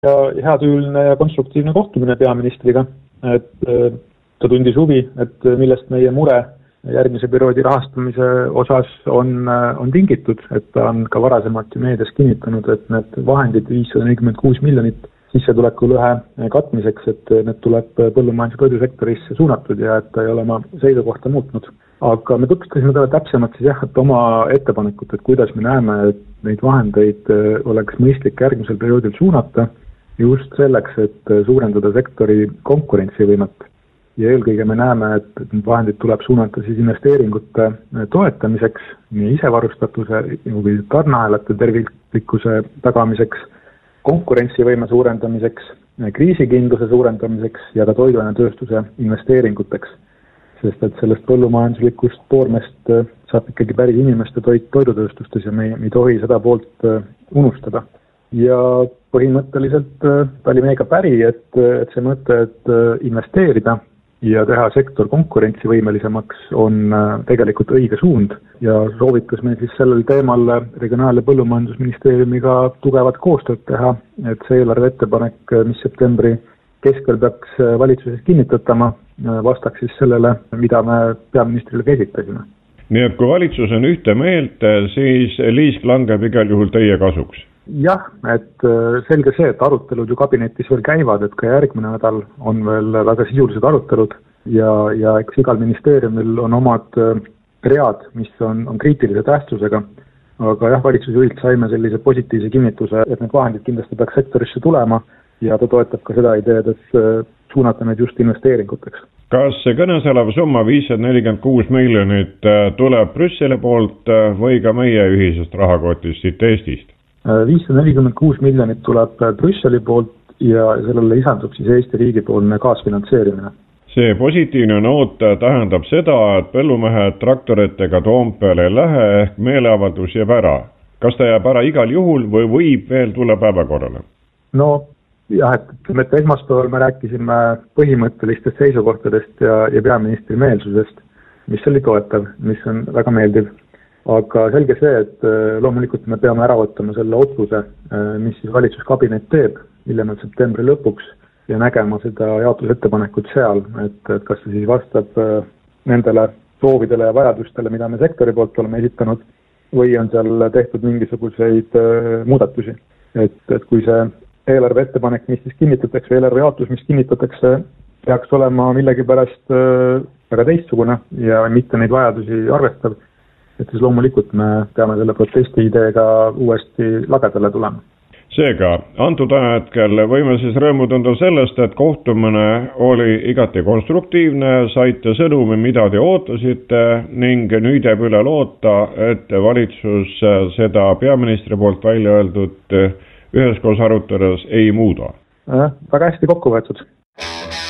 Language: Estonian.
ja heatüüline ja konstruktiivne kohtumine peaministriga, et ta tundis huvi, et millest meie mure järgmise perioodi rahastamise osas on tingitud, et ta on ka varasemalt meedias kinnitanud, et need vahendid 546 miljonit sissetulekuluhe katmiseks, et need tuleb põllumajandus- ja toidusektorisse suunatud ja et ta ei ole oma seisukohta muutnud. Aga me tutvustasime talle täpsemalt siis et oma ettepanekut, et kuidas me näeme, et neid vahendeid oleks mõistlik järgmisel perioodil suunata just selleks, et suurendada sektori konkurentsivõimet. Ja eelkõige me näeme, et need vahendid tuleb suunata siis investeeringute toetamiseks, nii isevarustatuse või tarneahelate terviklikkuse tagamiseks, konkurentsivõime suurendamiseks, kriisikindluse suurendamiseks ja ka toiduainetööstuse investeeringuteks. Sest et sellest põllumajanduslikust toormest saab ikkagi päris inimeste toidutööstustes ja me ei tohi seda poolt unustada. Ja põhimõtteliselt ta oli meiega päri, et see mõte, et investeerida ja teha sektor konkurentsivõimelisemaks on tegelikult õige suund ja soovitas meil siis sellel teemal Regionaal- ja Põllumajandusministeeriumiga tugevat koostööd teha, et see eelarve ettepanek, mis septembri keskel peaks valitsuses kinnitatama, vastaks siis sellele, mida me peaministrile esitasime. Nii et kui valitsus on ühte meelt, siis liisk langeb igal juhul teie kasuks? Jah, et selge see, et arutelud ju kabinetis veel käivad, et ka järgmine nädal on veel väga sisulised arutelud ja eks igal ministeeriumil on omad read, mis on kriitilise tähtsusega. Aga jah, valitsusjuhilt saime sellise positiivse kinnituse, et need vahendid kindlasti peaks sektorisse tulema ja ta toetab ka seda ideed, et suunata neid just investeeringuteks. Kas see kõnesolev summa 546 miljonit tuleb Brüsseli poolt või ka meie ühisest rahakotist siit Eestist? 546 miljonit tuleb Brüsseli poolt ja sellele lisandub siis Eesti riigipoolne kaasfinantseerimine. See positiivne noot tähendab seda, et põllumehed traktoritega Toompeale ei lähe ehk meeleavaldus jääb ära. Kas ta jääb ära igal juhul või võib veel tulla päevakorrale? No jah, et esmaspäeval me rääkisime põhimõttelistest seisukohtadest ja peaministri meelsusest, mis oli toetav, mis on väga meeldiv. Aga selge see, et loomulikult me peame ära võtama selle otsuse, mis siis valitsuskabinet teeb hiljemalt septembri lõpuks ja nägema seda jaotusettepanekut seal, et kas see siis vastab nendele soovidele ja vajadustele, mida me sektori poolt oleme esitanud või on seal tehtud mingisuguseid muudatusi. Et kui see eelarve ettepanek, mis siis kinnitatakse, eelarve jaotus, mis kinnitatakse, peaks olema millegipärast väga teistsugune ja mitte neid vajadusi arvestav, et siis loomulikult me peame selle protesti ideega uuesti lagedale tulema. Seega, antud hetkel võime siis rõõmu tunda sellest, et kohtumine oli igati konstruktiivne, saite sõnumi, mida te ootasite ning nüüd jääb üle loota, et valitsus seda peaministri poolt välja öeldud üheskoos arutades ei muuda. Väga hästi kokku võetud.